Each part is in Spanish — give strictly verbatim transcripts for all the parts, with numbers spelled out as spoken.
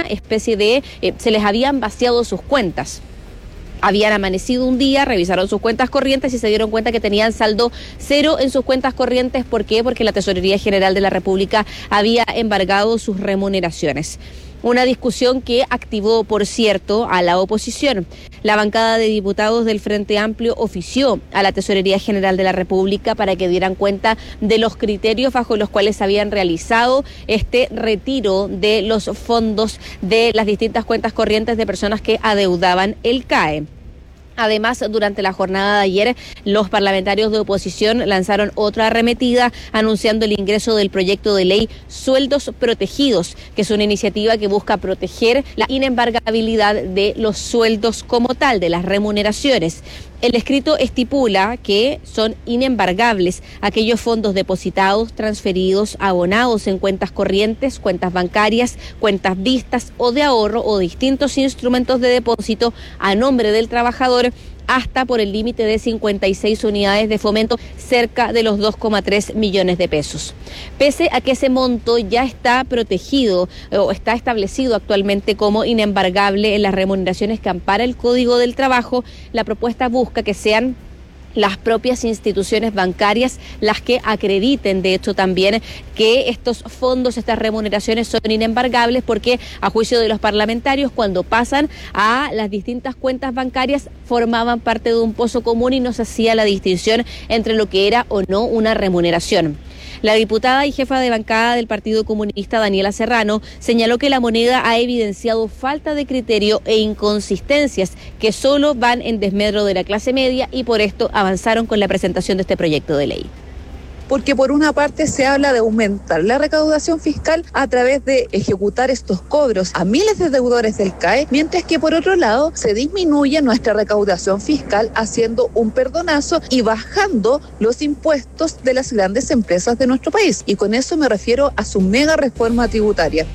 especie de... Eh, se les habían vaciado sus cuentas. Habían amanecido un día, revisaron sus cuentas corrientes y se dieron cuenta que tenían saldo cero en sus cuentas corrientes. ¿Por qué? Porque la Tesorería General de la República había embargado sus remuneraciones. Una discusión que activó, por cierto, a la oposición. La bancada de diputados del Frente Amplio ofició a la Tesorería General de la República para que dieran cuenta de los criterios bajo los cuales habían realizado este retiro de los fondos de las distintas cuentas corrientes de personas que adeudaban el C A E. Además, durante la jornada de ayer, los parlamentarios de oposición lanzaron otra arremetida anunciando el ingreso del proyecto de ley Sueldos Protegidos, que es una iniciativa que busca proteger la inembargabilidad de los sueldos como tal, de las remuneraciones. El escrito estipula que son inembargables aquellos fondos depositados, transferidos, abonados en cuentas corrientes, cuentas bancarias, cuentas vistas o de ahorro o distintos instrumentos de depósito a nombre del trabajador, hasta por el límite de cincuenta y seis unidades de fomento, cerca de los dos coma tres millones de pesos. Pese a que ese monto ya está protegido o está establecido actualmente como inembargable en las remuneraciones que ampara el Código del Trabajo, la propuesta busca que sean las propias instituciones bancarias las que acrediten, de hecho, también que estos fondos, estas remuneraciones son inembargables, porque a juicio de los parlamentarios, cuando pasan a las distintas cuentas bancarias, formaban parte de un pozo común y no se hacía la distinción entre lo que era o no una remuneración. La diputada y jefa de bancada del Partido Comunista, Daniela Serrano, señaló que la moneda ha evidenciado falta de criterio e inconsistencias que solo van en desmedro de la clase media, y por esto avanzaron con la presentación de este proyecto de ley. Porque por una parte se habla de aumentar la recaudación fiscal a través de ejecutar estos cobros a miles de deudores del C A E, mientras que por otro lado se disminuye nuestra recaudación fiscal haciendo un perdonazo y bajando los impuestos de las grandes empresas de nuestro país. Y con eso me refiero a su mega reforma tributaria.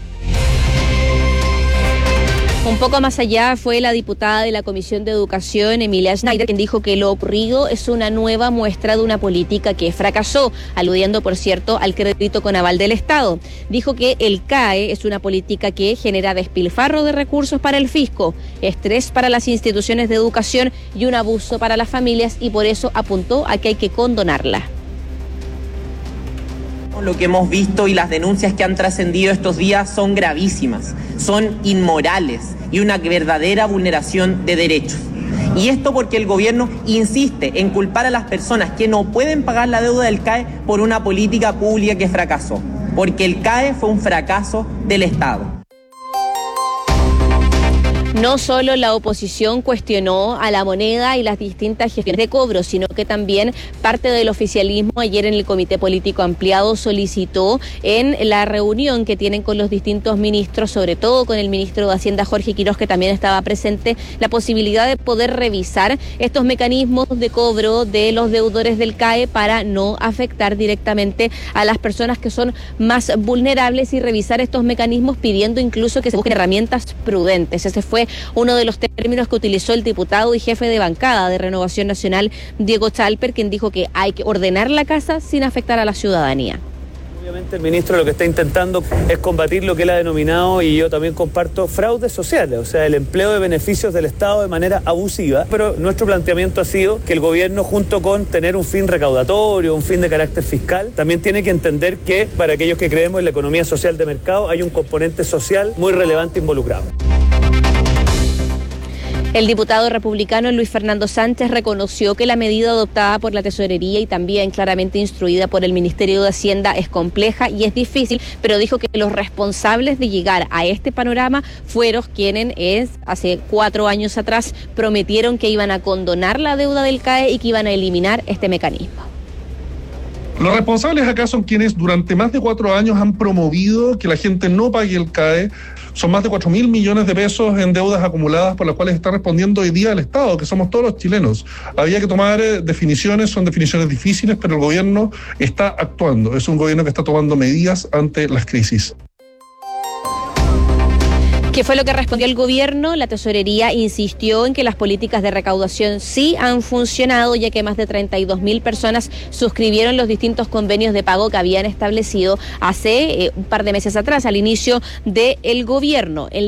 Un poco más allá fue la diputada de la Comisión de Educación, Emilia Schneider, quien dijo que lo ocurrido es una nueva muestra de una política que fracasó, aludiendo, por cierto, al crédito con aval del Estado. Dijo que el C A E es una política que genera despilfarro de recursos para el fisco, estrés para las instituciones de educación y un abuso para las familias, y por eso apuntó a que hay que condonarla. Lo que hemos visto y las denuncias que han trascendido estos días son gravísimas, son inmorales y una verdadera vulneración de derechos. Y esto porque el gobierno insiste en culpar a las personas que no pueden pagar la deuda del C A E por una política pública que fracasó, porque el C A E fue un fracaso del Estado. No solo la oposición cuestionó a la moneda y las distintas gestiones de cobro, sino que también parte del oficialismo ayer en el Comité Político Ampliado solicitó en la reunión que tienen con los distintos ministros, sobre todo con el ministro de Hacienda, Jorge Quiroz, que también estaba presente, la posibilidad de poder revisar estos mecanismos de cobro de los deudores del C A E para no afectar directamente a las personas que son más vulnerables, y revisar estos mecanismos pidiendo incluso que se busquen herramientas prudentes. Ese fue uno de los términos que utilizó el diputado y jefe de bancada de Renovación Nacional, Diego Chalper, quien dijo que hay que ordenar la casa sin afectar a la ciudadanía. Obviamente el ministro lo que está intentando es combatir lo que él ha denominado, y yo también comparto, fraudes sociales, o sea, el empleo de beneficios del Estado de manera abusiva. Pero nuestro planteamiento ha sido que el gobierno, junto con tener un fin recaudatorio, un fin de carácter fiscal, también tiene que entender que para aquellos que creemos en la economía social de mercado hay un componente social muy relevante involucrado. El diputado republicano Luis Fernando Sánchez reconoció que la medida adoptada por la Tesorería y también claramente instruida por el Ministerio de Hacienda es compleja y es difícil, pero dijo que los responsables de llegar a este panorama fueron quienes es, hace cuatro años atrás prometieron que iban a condonar la deuda del C A E y que iban a eliminar este mecanismo. Los responsables acá son quienes durante más de cuatro años han promovido que la gente no pague el C A E. Son más de cuatro mil millones de pesos en deudas acumuladas por las cuales está respondiendo hoy día el Estado, que somos todos los chilenos. Había que tomar eh, definiciones, son definiciones difíciles, pero el gobierno está actuando. Es un gobierno que está tomando medidas ante las crisis. ¿Qué fue lo que respondió el gobierno? La Tesorería insistió en que las políticas de recaudación sí han funcionado, ya que más de treinta y dos mil personas suscribieron los distintos convenios de pago que habían establecido hace eh, un par de meses atrás, al inicio del gobierno. El